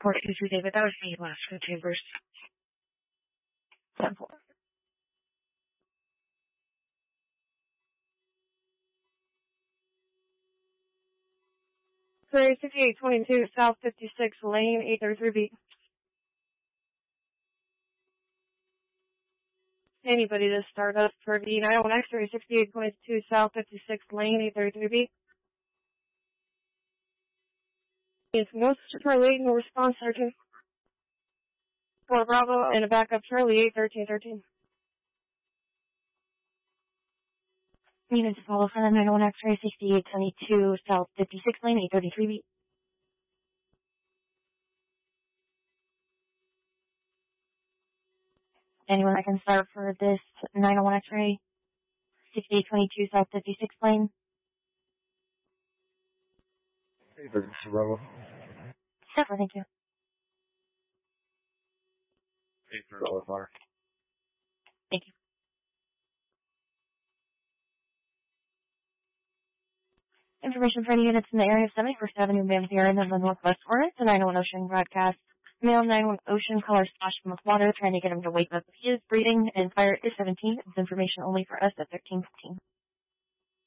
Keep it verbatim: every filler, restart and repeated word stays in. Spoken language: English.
Port two two David, that was me last for the Chambers. ten four. Three sixty-eight twenty-two South fifty-six Lane eight thirty-three B. Anybody to start up for the nine one X three sixty-eight twenty-two South fifty-six Lane eight thirty-three B. It's most Charlie, no response, Sergeant. four Bravo and a backup Charlie eight thirteen thirteen. Units follow for the nine one X-ray sixty-eight twenty-two South fifty-six Lane eight thirty-three B. Anyone that can start for this nine oh one X-ray sixty-eight twenty-two South fifty-six Lane. eight thirty-six Bravo. Several, thank you. eight thirty fire. Thank you. Information for any units in the area of seventy-first Avenue, Manhattan, and the Northwest Orient, the nine oh one Ocean broadcast. Male nine one Ocean caller splashed him with water, trying to get him to wake up. He is breathing, and fire is seventeen. It's information only for us at thirteen fifteen.